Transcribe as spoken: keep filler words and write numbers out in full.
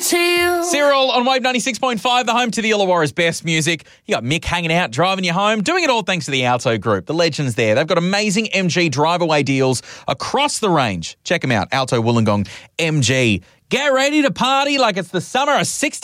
to you. Cyril on Wave ninety-six point five, the home to the Illawarra's best music. You got Mick hanging out, driving you home, doing it all thanks to the Alto Group. The legends there. They've got amazing M G drive-away deals across the range. Check them out, Alto Wollongong M G. Get ready to party like it's the summer of sixty.